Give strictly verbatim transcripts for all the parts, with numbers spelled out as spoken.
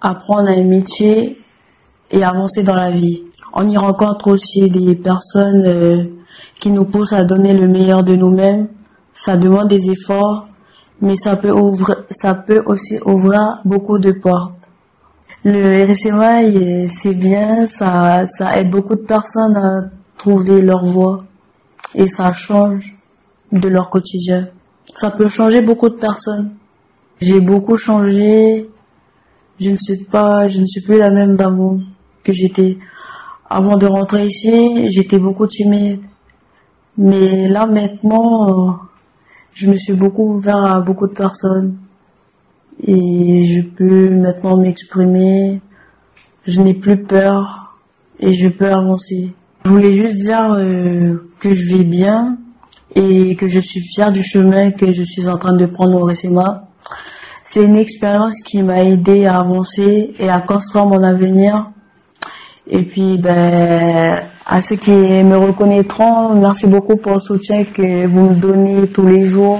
apprendre un métier et avancer dans la vie. On y rencontre aussi des personnes euh, qui nous poussent à donner le meilleur de nous-mêmes. Ça demande des efforts, mais ça peut ouvrir, ça peut aussi ouvrir beaucoup de portes. Le R S M A, c'est bien, ça, ça aide beaucoup de personnes à trouver leur voie et ça change de leur quotidien. Ça peut changer beaucoup de personnes. J'ai beaucoup changé. Je ne suis pas, je ne suis plus la même d'avant que j'étais. Avant de rentrer ici, j'étais beaucoup timide. Mais là, maintenant, je me suis beaucoup ouvert à beaucoup de personnes. Et je peux maintenant m'exprimer. Je n'ai plus peur. Et je peux avancer. Je voulais juste dire euh, que je vais bien. Et que je suis fière du chemin que je suis en train de prendre au R S M A. C'est une expérience qui m'a aidé à avancer et à construire mon avenir. Et puis, ben, à ceux qui me reconnaîtront, merci beaucoup pour le soutien que vous me donnez tous les jours.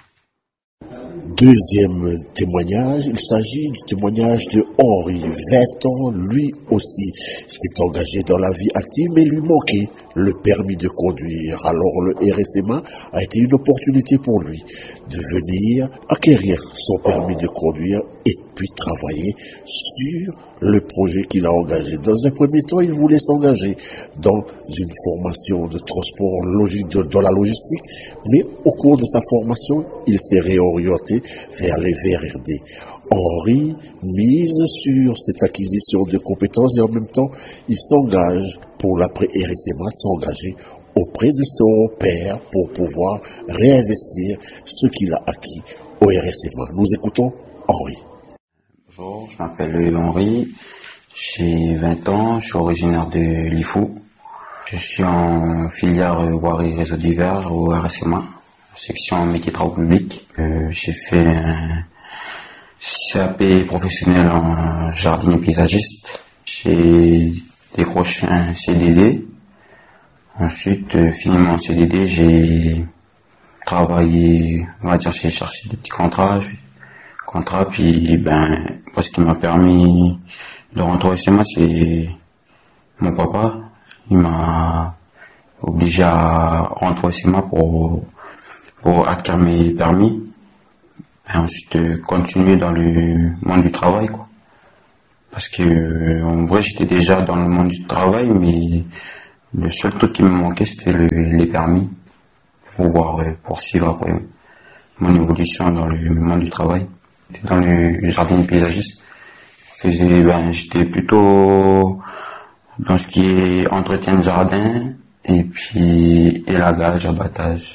Deuxième témoignage, il s'agit du témoignage de Henri, vingt ans, lui aussi s'est engagé dans la vie active, mais lui manquait le permis de conduire. Alors le R S M A a été une opportunité pour lui de venir acquérir son permis de conduire et puis travailler sur le projet qu'il a engagé. Dans un premier temps, il voulait s'engager dans une formation de transport logique, de, dans la logistique, mais au cours de sa formation, il s'est réorienté vers les V R D. Henri mise sur cette acquisition de compétences et en même temps, il s'engage pour l'après-R S M A, s'engager auprès de son père pour pouvoir réinvestir ce qu'il a acquis au R S M A. Nous écoutons Henri. Bonjour, je m'appelle Henri, j'ai vingt ans, je suis originaire de l'I F O. Je suis en filière voirie réseau divers au R S M A, section métier travaux publics. Euh, j'ai fait un C A P professionnel en jardinier paysagiste. J'ai décroché un C D D. Ensuite, euh, fini mon C D D, j'ai travaillé, on va dire, j'ai cherché des petits contrats. contrat, puis ben, ce qui m'a permis de rentrer au R S M A, c'est mon papa. Il m'a obligé à rentrer au R S M A pour, pour acquérir mes permis. Et ensuite, euh, continuer dans le monde du travail, quoi. Parce que, euh, en vrai, j'étais déjà dans le monde du travail, mais le seul truc qui me manquait, c'était le, les permis. Pour pouvoir euh, poursuivre après mon évolution dans le monde du travail. Dans le jardin paysagiste, faisais, ben, j'étais plutôt dans ce qui est entretien de jardin et puis élagage, abattage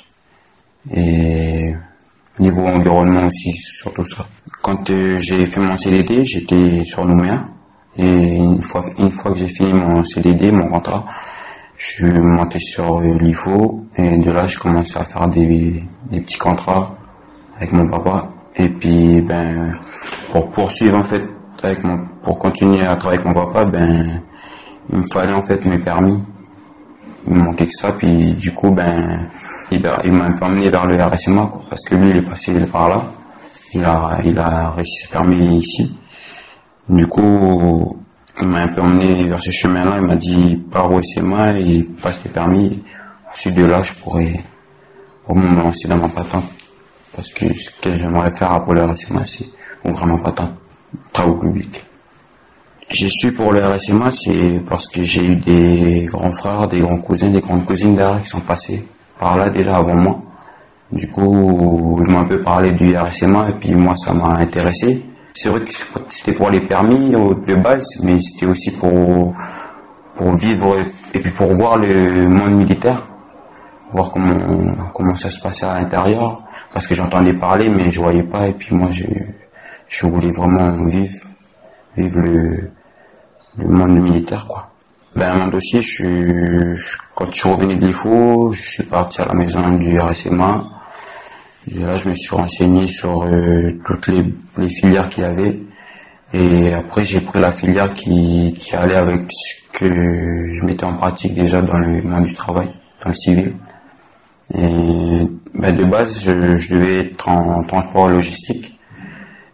et niveau environnement aussi, surtout ça. Quand euh, j'ai fait mon C D D, j'étais sur Nouméa et une fois, une fois que j'ai fini mon C D D, mon contrat, je suis monté sur euh, l'I F O et de là je commençais à faire des, des petits contrats avec mon papa. Et puis, ben, pour poursuivre, en fait, avec mon, pour continuer à travailler avec mon papa, ben, il me fallait, en fait, mes permis. Il me manquait que ça, puis, du coup, ben, il, il m'a un peu emmené vers le R S M A, quoi, parce que lui, il est passé par là. Il a, il a réussi ses permis ici. Du coup, il m'a un peu emmené vers ce chemin-là. Il m'a dit, pars au R S M A et passe tes permis. Ensuite de là, je pourrais, au moins me lancer dans ma patente. Parce que ce que j'aimerais faire après le R S M A, c'est ouvrir ma patente, travaux publics. J'ai su pour le R S M A, c'est parce que j'ai eu des grands frères, des grands cousins, des grandes cousines derrière qui sont passés par là déjà avant moi. Du coup, ils m'ont un peu parlé du R S M A et puis moi, ça m'a intéressé. C'est vrai que c'était pour les permis de base, mais c'était aussi pour, pour vivre et puis pour voir le monde militaire, voir comment, comment ça se passait à l'intérieur. Parce que j'entendais parler, mais je voyais pas, et puis moi, je, je voulais vraiment vivre, vivre le, le monde militaire, quoi. Ben, mon dossier, je suis, quand je suis revenu de l'I F O, je suis parti à la maison du R S M A. Et là, je me suis renseigné sur euh, toutes les, les filières qu'il y avait. Et après, j'ai pris la filière qui, qui allait avec ce que je mettais en pratique déjà dans le monde du travail, dans le civil. Et ben de base, je, je devais être en transport logistique.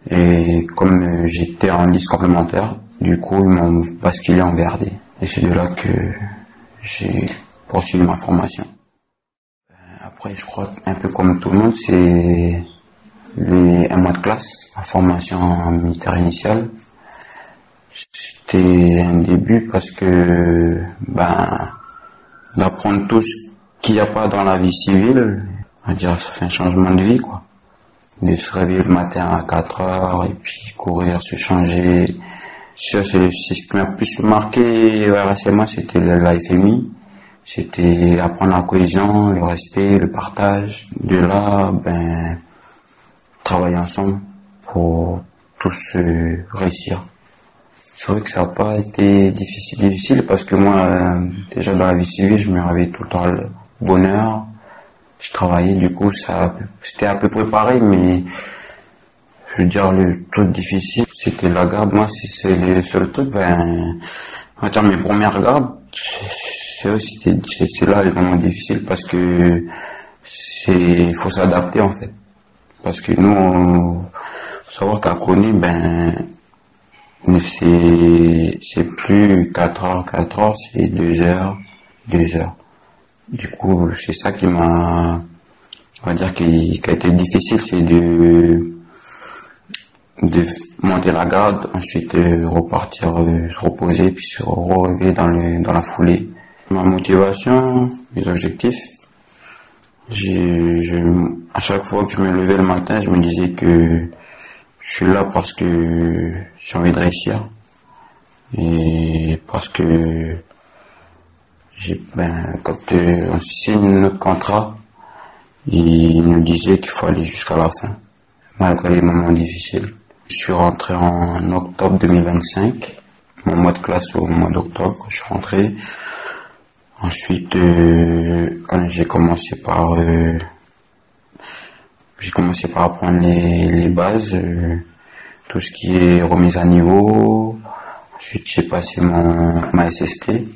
Et comme euh, j'étais en liste complémentaire, du coup ils m'ont basculé en V R D. Et c'est de là que j'ai poursuivi ma formation. Après, je crois un peu comme tout le monde, c'est les un mois de classe, en formation militaire initiale. C'était un début parce que ben d'apprendre tout ce qu'il n'y a pas dans la vie civile, on va dire ça fait un changement de vie quoi. De se réveiller le matin à quatre heures et puis courir, se changer. Ça, c'est, c'est ce qui m'a plus marqué à la C M A, c'était la F M I. C'était apprendre la cohésion, le respect, le partage. De là, ben, travailler ensemble pour tous euh, réussir. C'est vrai que ça n'a pas été difficile, difficile parce que moi, euh, déjà dans la vie civile, je me réveillais tout le temps le bonheur. Je travaillais, du coup, ça, c'était un peu préparé, mais je veux dire, le truc difficile, c'était la garde. Moi, si c'est le seul truc, ben, on va dire mes premières gardes, c'est aussi, c'est, c'est là les moments difficiles parce que c'est, il faut s'adapter en fait. Parce que nous, on, faut savoir qu'à Kony, ben, c'est, c'est plus quatre heures, quatre heures, c'est deux heures, deux heures. Du coup, c'est ça qui m'a, on va dire, qui, qui a été difficile, c'est de, de monter la garde, ensuite euh, repartir, euh, se reposer, puis se relever dans le, dans la foulée. Ma motivation, mes objectifs, j'ai, je, à chaque fois que je me levais le matin, je me disais que je suis là parce que j'ai envie de réussir et parce que j'ai, ben, quand euh, on signe notre contrat, il nous disait qu'il faut aller jusqu'à la fin, malgré les moments difficiles. Je suis rentré en octobre deux mille vingt-cinq, mon mois de classe au mois d'octobre, je suis rentré. Ensuite, euh, j'ai commencé par, euh, j'ai commencé par apprendre les, les bases, euh, tout ce qui est remise à niveau. Ensuite, j'ai passé mon, ma S S T.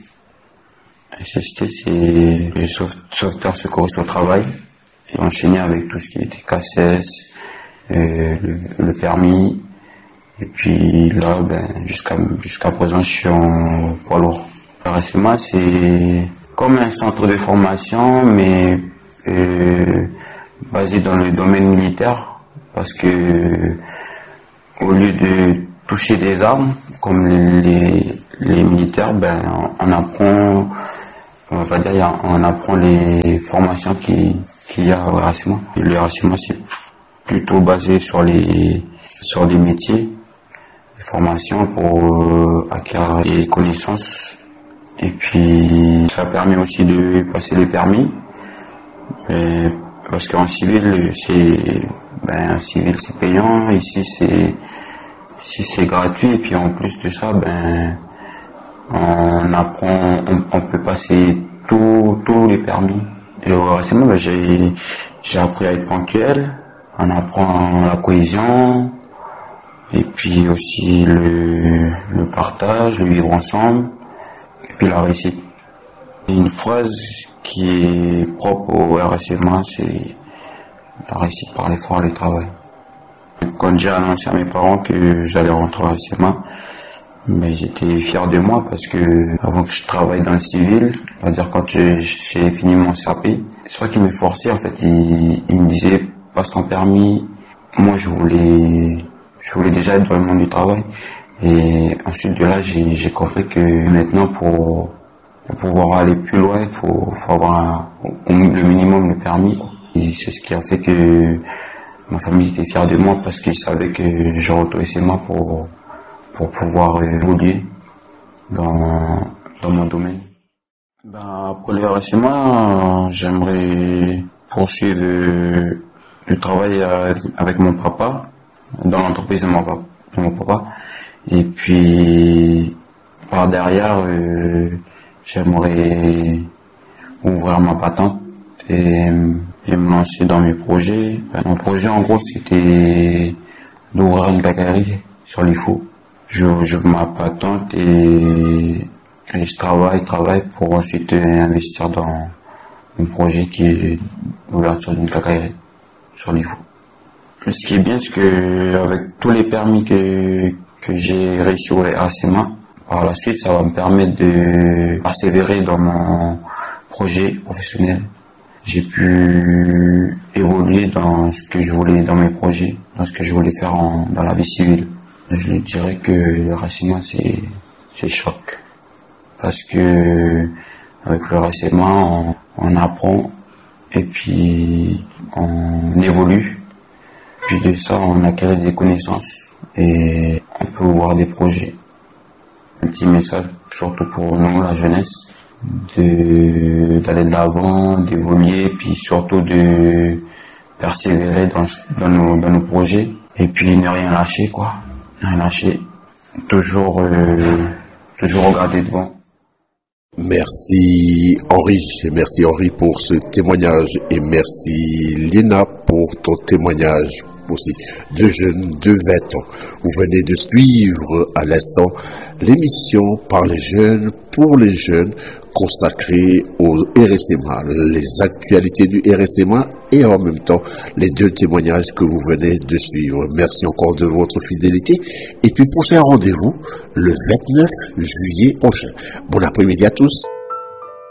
S S T, c'est le sauveteur secouriste au travail. Et enchaîné avec tout ce qui était K S S, euh, le, le permis. Et puis là, ben, jusqu'à, jusqu'à présent, je suis en poids lourd. R S M A, c'est comme un centre de formation, mais euh, basé dans le domaine militaire, parce que au lieu de toucher des armes, comme les, les militaires, ben, on apprend, on va dire, on apprend les formations qui, qu'il y a au R S M A. Et le R S M A, c'est plutôt basé sur les, sur des métiers, des formations pour euh, acquérir des connaissances. Et puis, ça permet aussi de passer le permis. Et parce qu'en civil, c'est, ben, en civil, c'est payant. Ici, c'est, ici, c'est gratuit. Et puis, en plus de ça, ben, on apprend, on, on peut passer tous, tous les permis. Et récemment, ben, j'ai, j'ai appris à être ponctuel. On apprend la cohésion. Et puis aussi le, le partage, le vivre ensemble. Et puis la réussite. Et une phrase qui est propre au R S M A, c'est la réussite par l'effort et le travail. Quand j'ai annoncé à mes parents que j'allais rentrer au R S M A, mais j'étais fier de moi parce que avant que je travaille dans le civil, c'est-à-dire quand j'ai fini mon C A P, c'est pas qu'il me forçait en fait, il, il me disait passe ton permis. Moi je voulais, je voulais déjà être dans le monde du travail. Et ensuite de là, j'ai, j'ai compris que maintenant, pour, pour pouvoir aller plus loin, il faut, faut avoir un, le minimum de permis, quoi. Et c'est ce qui a fait que ma famille était fière de moi parce qu'ils savaient que je retournais chez moi pour, pour pouvoir évoluer dans, dans mon domaine. Ben, pour le R S M A, j'aimerais poursuivre le, le travail avec mon papa, dans l'entreprise de mon papa. De mon papa. Et puis, par derrière, euh, j'aimerais ouvrir ma patente et, et me lancer dans mes projets. Mon projet, en gros, c'était d'ouvrir une quincaillerie sur l'I F O. Je, j'ouvre ma patente et, et je travaille, travaille pour ensuite investir dans un projet qui est l'ouverture d'une quincaillerie sur l'I F O. Ce qui est bien, c'est que avec tous les permis que, que j'ai réussi au R S M A, par la suite, ça va me permettre de persévérer dans mon projet professionnel. J'ai pu évoluer dans ce que je voulais, dans mes projets, dans ce que je voulais faire en, dans la vie civile. Je lui dirais que le R S M A, c'est, c'est le choc. Parce que, avec le R S M A, on, on apprend, et puis, on évolue. Puis de ça, on acquiert des connaissances, et on peut voir des projets. Un petit message, surtout pour nous, la jeunesse, de, d'aller de l'avant, d'évoluer, puis surtout de persévérer dans, dans nos, dans nos projets, et puis ne rien lâcher, quoi. Ne rien lâcher. Toujours, euh, toujours regarder devant. Merci Henri, merci Henri pour ce témoignage et merci Léna pour ton témoignage aussi. Deux jeunes de vingt ans. Vous venez de suivre à l'instant l'émission par les jeunes, pour les jeunes, consacrée au R S M A, les actualités du R S M A et en même temps les deux témoignages que vous venez de suivre. Merci encore de votre fidélité et puis prochain rendez-vous le vingt-neuf juillet prochain. Bon après-midi à tous.